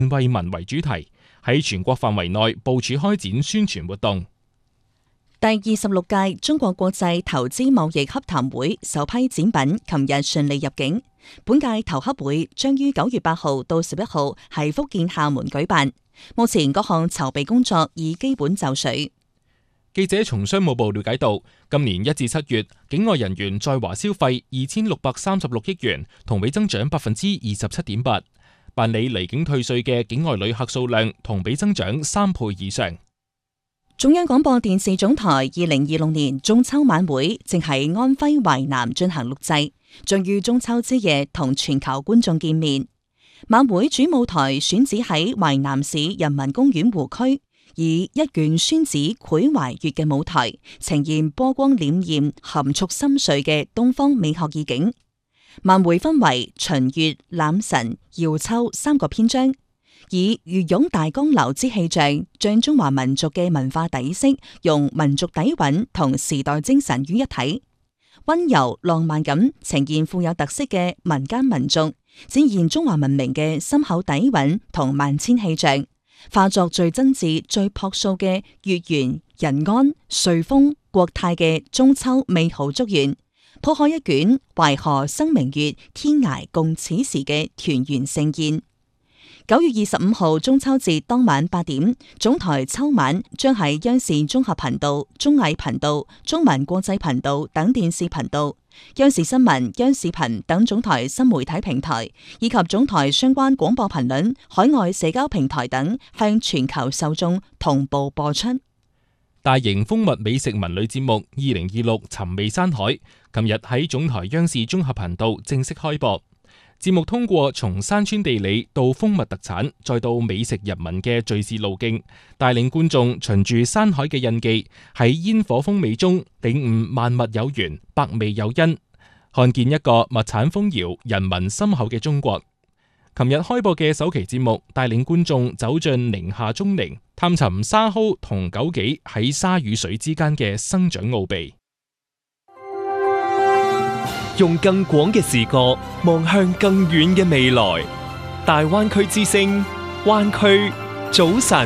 為民為主題，喺全國範圍內部署開展宣傳活動。 第26屆中國國際投資貿易洽談會首批展品琴日順利入境。本屆投洽會將於9月8號到11號喺福建廈門舉辦。目前各項籌備工作已基本就緒。 記者從商務部了解到，今年1至7月，境外人員在華消費2636億元，同比增長27.8%。辦理離境退稅嘅境外旅客數量同比增長3倍以上。 中央廣播電視總台2026年中秋晚會正喺安徽淮南進行錄製，將於中秋之夜同全球觀眾見面。晚會主舞台選址喺淮南市人民公園湖區，以一卷宣紙繪淮月嘅舞台，呈現波光潋滟、含蓄深邃嘅東方美學意境。晚會分為秦月、欖辰、瑤秋3個篇章，以魚湧大江流之氣象，將中華民族嘅文化底色用民族底蘊同時代精神於一體，溫柔浪漫咁呈現富有特色嘅民間民族，展現中華文明嘅深厚底蘊同萬千氣象，化作最真摯、最樸素嘅月圓人安、瑞豐國泰嘅中秋美好祝願，鋪開一卷淮河生明月，天涯共此時嘅團圓盛宴。9月25號中秋節當晚8點，總台秋晚將喺央視綜合頻道、綜藝頻道、中文國際頻道等電視頻道、央視新聞、央視頻等總台新媒體平台以及總台相關廣播頻率、海外社交平台等，向全球受眾同步播出。 大型蜂蜜美食文旅節目2026尋味山海，琴日喺總台央視綜合頻道正式開播。節目通過從山川地理到蜂蜜特產，再到美食人文嘅敘事路徑，帶領觀眾循住山海嘅印記，喺煙火風味中領悟萬物有緣，百味有因，看見一個物產豐饒、人文深厚嘅中國。琴日開播嘅首期節目，帶領觀眾走進寧夏中寧，探尋沙蒿同枸杞喺沙與水之間嘅生長奧秘。 用更廣嘅視角望向更遠嘅未來，大灣區之聲，灣區早晨。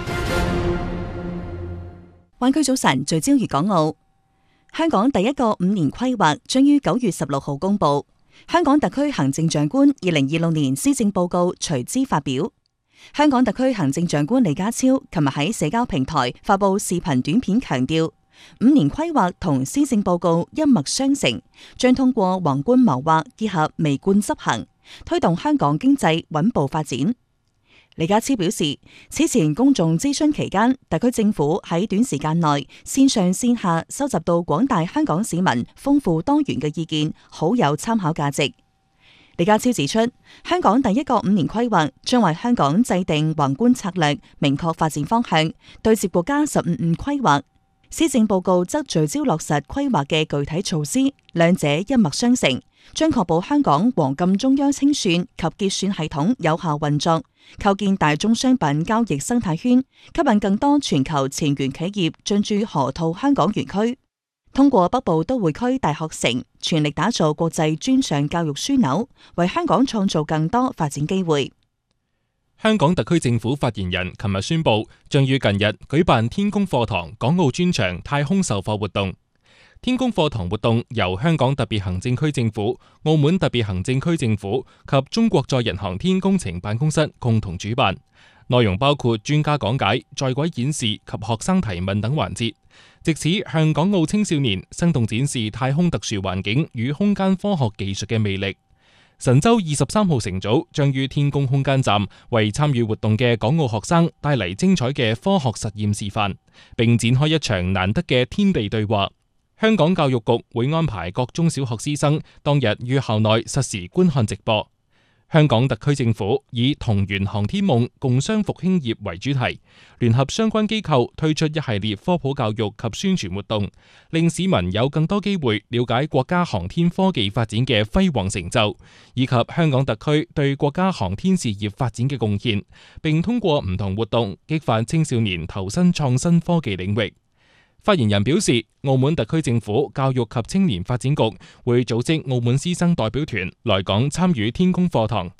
灣區早晨聚焦粵港澳。香港第一個5年規劃將於9月16號公布，香港特區行政長官2026年施政報告隨之發表。香港特區行政長官李家超琴日喺社交平台發布視頻短片，強調5年規劃同施政報告一脈相承，將通過宏觀謀劃結合微觀執行，推動香港經濟穩步發展。李家超表示，此前公眾諮詢期間，特區政府喺短時間內線上線下收集到廣大香港市民豐富多元嘅意見，好有參考價值。李家超指出，香港第一個5年規劃將為香港制定宏觀策略，明確發展方向，對接國家15五規劃。施政報告則聚焦落實規劃嘅具體措施，兩者一脈相承，將確保香港黃金中央清算及結算系統有效運作，構建大宗商品交易生態圈，吸引更多全球前沿企業進駐河套香港園區。通過北部都會區大學城，全力打造國際專上教育樞紐，為香港創造更多發展機會。 香港特區政府發言人琴日宣布，將於近日舉辦天宮課堂港澳專場太空授課活動。天宮課堂活動由香港特別行政區政府、澳門特別行政區政府及中國載人航天工程辦公室共同主辦，內容包括專家講解、在軌演示及學生提問等環節，藉此向港澳青少年生動展示太空特殊環境與空間科學技術嘅魅力。神舟23號乘組將於天宮空間站為參與活動嘅港澳學生帶嚟精彩嘅科學實驗示範，並展開一場難得嘅天地對話。香港教育局會安排各中小學師生當日於校內實時觀看直播。香港特區政府以同圓航天夢，共商復興業為主題，聯合相關機構推出一系列科普教育及宣傳活動，令市民有更多機會了解國家航天科技發展嘅輝煌成就，以及香港特區對國家航天事業發展嘅貢獻，並通過唔同活動激發青少年投身創新科技領域。發言人表示，澳門特區政府教育及青年發展局會組織澳門師生代表團來港參與天宮課堂，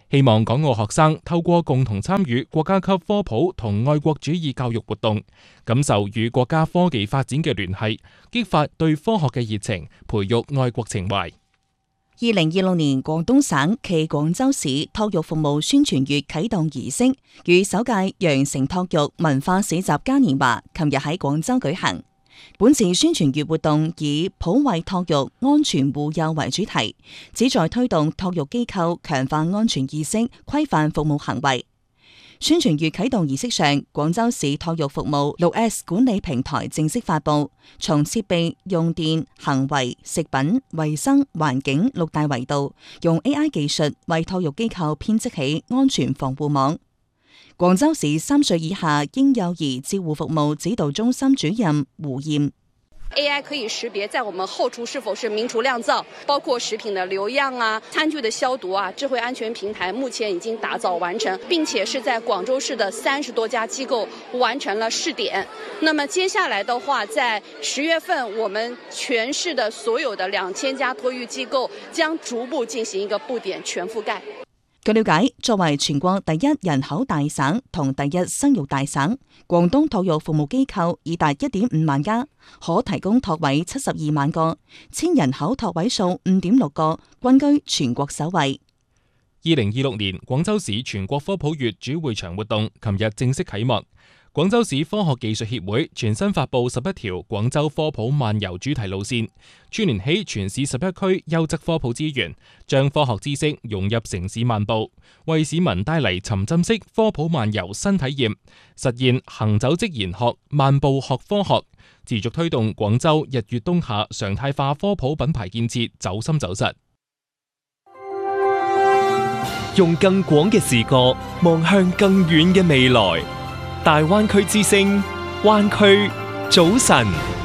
希望港澳學生透過共同參與國家級科普同愛國主義教育活動，感受與國家科技發展嘅聯繫，激發對科學嘅熱情，培育愛國情懷。 2026年廣東省暨廣州市托育服務宣傳月啟動儀式與首屆羊城托育文化市集嘉年華琴日喺廣州舉行。本次宣傳月活動以普惠托育、安全護幼為主題，旨在推動托育機構強化安全意識，規範服務行為。宣傳月啟動儀式上，廣州市托育服務 6S 管理平台正式發佈，從設備、用電、行為、食品、衛生、環境6大維度，用 AI 技術為托育機構編織起安全防護網。廣州市3歲以下嬰幼兒照護服務指導中心主任胡艷 AI 可以識別在我們後廚是否是明廚亮灶，包括食品的流樣啊、餐具的消毒啊。智慧安全平台目前已經打造完成，並且是在廣州市的30多家機構完成了試點。那麼接下來的話，在10月份，我們全市的所有的2000家托育機構將逐步進行一個布點全覆蓋。 據了解，作為全國第一人口大省同第一生育大省，廣東托育服務機構已達1.5萬家，可提供托位72萬個，千人口托位數5.6個，均居全國首位。 2026年廣州市全國科普月主會場活動琴日正式啟幕。廣州市科學技術協會全新發布11條廣州科普漫遊主題路線，串聯起全市11區優質科普資源，將科學知識融入城市漫步，為市民帶嚟沉浸式科普漫遊新體驗，實現行走即研學、漫步學科學，持續推動廣州日月冬夏常態化科普品牌建設走深走實。 用更廣嘅視角望向更遠嘅未來。大灣區之聲，灣區早晨。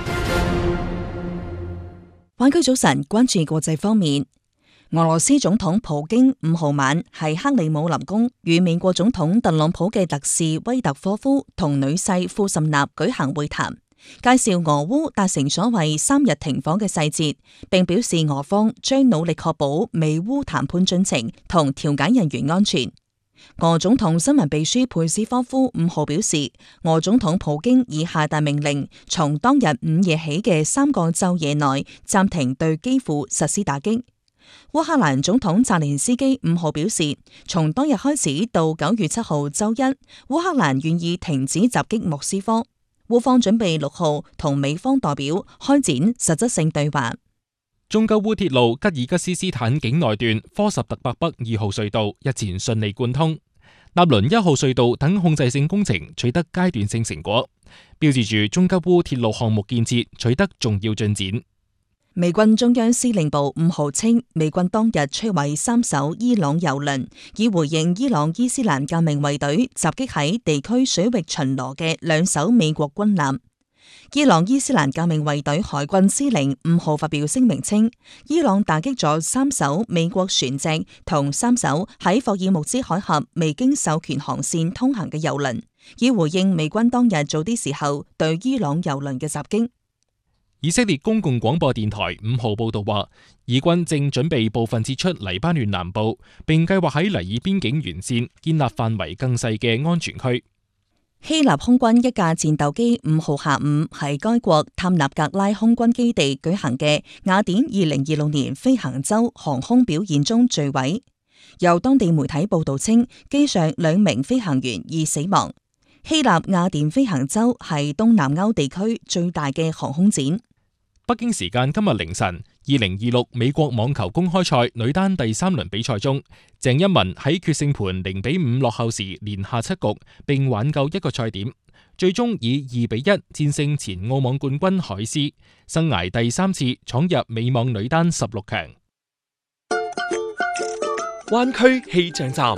灣區早晨，關注國際方面。俄羅斯總統普京5號晚喺克里姆林宮與美國總統特朗普嘅特使威特科夫同女婿庫什納舉行會談，介紹俄烏達成所謂3日停火嘅細節，並表示俄方將努力確保美烏談判進程同調解人員安全。俄總統新聞秘書佩斯科夫5號表示，俄總統普京已下達命令，從當日午夜起嘅3個晝夜內暫停對基輔實施打擊。烏克蘭總統澤連斯基5號表示，從當日開始到9月7號週一，烏克蘭願意停止襲擊莫斯科。烏方準備6號同美方代表開展實質性對話。 中吉烏鐵路吉爾吉斯斯坦境內段科什特伯北2號隧道日前順利貫通，納倫1號隧道等控制性工程取得階段性成果，標誌住中吉烏鐵路項目建設取得重要進展。 美軍中央司令部5號稱，美軍當日摧毀3艘伊朗油輪，以回應伊朗伊斯蘭革命衛隊襲擊喺地區水域巡邏嘅2艘美國軍艦。伊朗伊斯蘭革命衛隊海軍司令5號發表聲明稱，伊朗打擊咗3艘美國船隻同3艘喺霍爾木茲海峽未經授權航線通行嘅油輪，以回應美軍當日早啲時候對伊朗油輪嘅襲擊。 以色列公共廣播電台5號報道話，以軍正準備部分撤出黎巴嫩南部，並計劃喺尼爾邊境沿線建立範圍更細嘅安全區。 希臘空軍一架戰鬥機5號下午喺該國探納格拉空軍基地舉行嘅雅典2026年飛行週航空表演中墜毀，由當地媒體報道稱，機上2名飛行員已死亡。希臘雅典飛行週係東南歐地區最大嘅航空展。 北京時間今日凌晨，2026美國網球公開賽女單第3輪比賽中，鄭一文喺決勝盤0-5落後時連下7局，並挽救1個賽點，最終以2-1戰勝前澳網冠軍海斯，生涯第3次闖入美網女單16強。 灣區氣象站。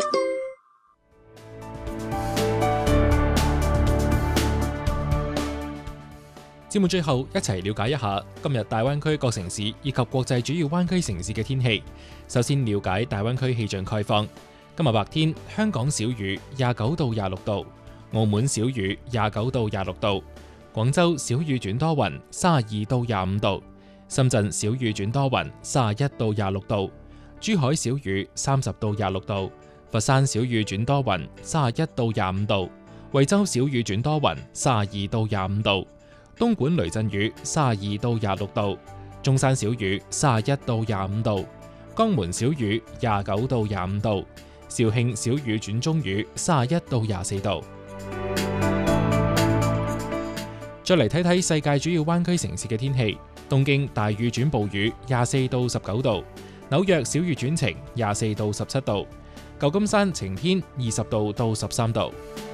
節目最後一齊了解一下今日大灣區各城市以及國際主要灣區城市嘅天氣。首先了解大灣區氣象概況。今日白天，香港小雨29到26度，澳門小雨29到26度，廣州小雨轉多雲32到25度，深圳小雨轉多雲31到26度， 珠海小雨30到26度，佛山小雨轉多雲31到25度，惠州小雨轉多雲32到25度，東莞雷陣雨32到26度，中山小雨31到25度，江門小雨29到25度，肇慶小雨轉中雨31到24度。再嚟睇睇世界主要灣區城市嘅天氣，東京大雨轉暴雨24到19度，紐約小雨轉晴24到17度，舊金山晴天20度到13度。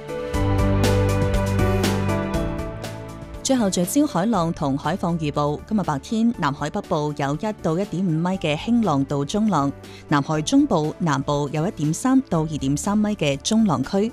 最後聚焦海浪同海況預報。今日白天南海北部有1到1.5米嘅輕浪到中浪，南海中部、南部有1.3到2.3米嘅中浪區。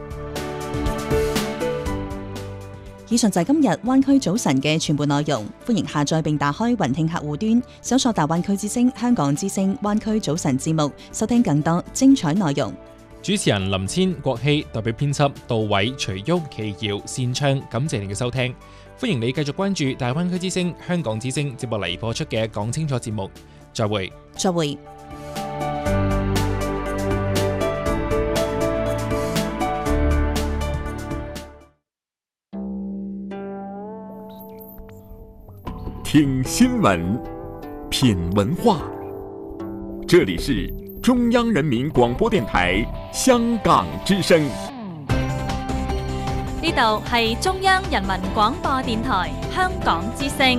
以上就係今日灣區早晨嘅全部內容，歡迎下載並打開雲聽客戶端，搜索大灣區之聲、香港之聲灣區早晨節目，收聽更多精彩內容。 主持人林千、郭希，代表編輯杜偉、徐旭、祁瑤、善昌，感謝你嘅收聽。歡迎你繼續關注大灣區之聲、香港之聲接落嚟播出嘅講清楚節目。再會。 再會。 听新闻，品文化，这里是中央人民廣播電台香港之聲。 呢度係中央人民廣播電台香港之聲。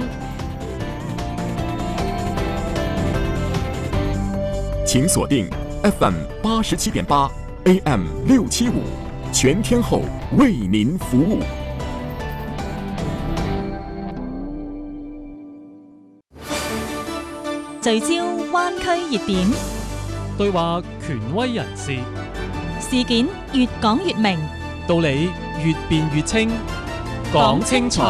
請鎖定 FM 87.8 AM 675，全天候為您服務。 聚焦灣區熱點， 對話權威人士， 事件越講越明， 道理越辯越清， 講清楚，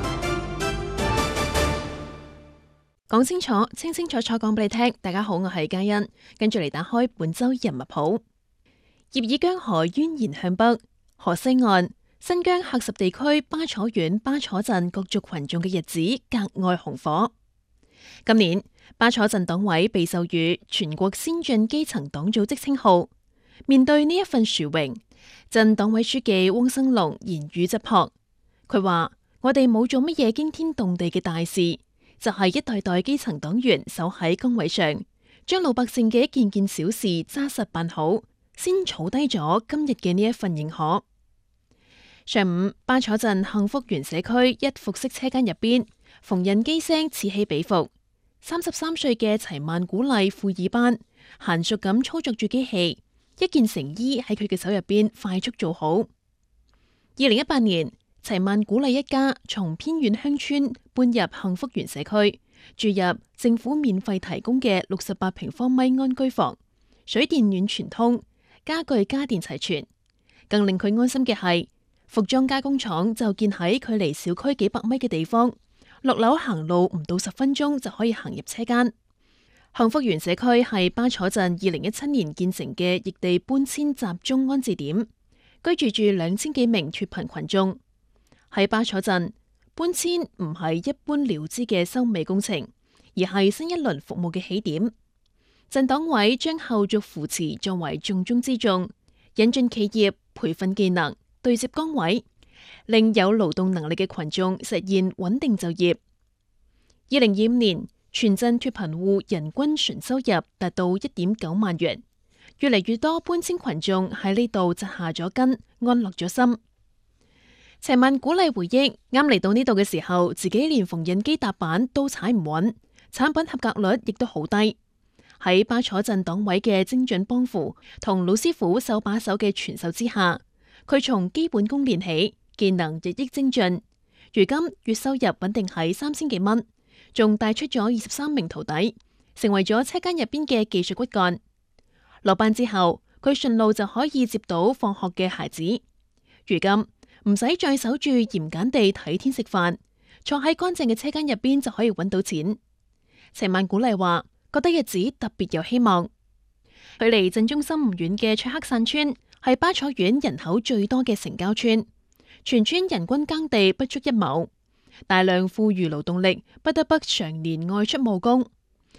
講清楚，清清楚楚講俾你聽。大家好，我係嘉欣，跟住嚟打開本周人物譜。葉爾江河蜿蜒向北，河西岸新疆喀什地區巴楚縣巴楚鎮各族群眾嘅日子格外紅火。今年巴楚鎮黨委被授予全國先進基層黨組織稱號。面對呢一份殊榮，鎮黨委書記汪生龍言語質樸。佢話：我哋冇做乜嘢驚天動地嘅大事，就係一代代基層黨員守喺崗位上，將老百姓嘅一件件小事紮實辦好，先儲低咗今日嘅呢一份認可。上午，巴楚鎮幸福園社區一服飾車間入邊，縫紉機聲此起彼伏。33歲嘅齊萬古麗副二班嫻熟咁操作住機器，一件成衣喺佢嘅手入邊快速做好。2018年，齊萬古麗一家從偏遠鄉村搬入幸福園社區，住入政府免費提供嘅68平方米安居房，水電暖全通，家具家電齊全。更令佢安心嘅係，服裝加工廠就建喺距離小區幾百米嘅地方。落樓行路唔到10分鐘就可以行入車間。幸福園社區係巴楚鎮2017年建成嘅異地搬遷集中安置點，居住住2000幾名脫貧群眾。喺巴楚鎮，搬遷唔係一般了之嘅收尾工程，而係新一輪服務嘅起點。鎮黨委將後續扶持作為重中之重，引進企業，培訓技能，對接崗位，令有勞動能力嘅群眾實現穩定就業。2025年，全鎮脫貧戶人均純收入達到1.9萬元，越嚟越多搬遷群眾喺呢度扎下咗根，安落咗心。齊萬古麗回憶，啱嚟到呢度嘅時候，自己連縫紉機踏板都踩唔穩，產品合格率亦都好低。喺巴楚鎮黨委嘅精準幫扶同老師傅手把手嘅傳授之下，佢從基本功練起，技能日益精進。如今月收入穩定喺3000幾蚊，仲帶出咗23名徒弟，成為咗車間入邊嘅技術骨幹。落班之後，佢順路就可以接到放學嘅孩子。如今唔使再守住嚴謹地睇天食飯，坐喺乾淨嘅車間入邊就可以揾到錢。齊萬古麗話：覺得日子特別有希望。距離鎮中心唔遠嘅卓克散村係巴楚縣人口最多嘅城郊村，全村人均耕地不足1畝，大量富裕勞動力不得不常年外出務工。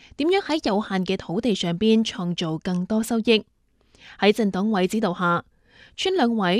點樣喺有限嘅土地上邊創造更多收益。喺鄭黨委指導下，村兩委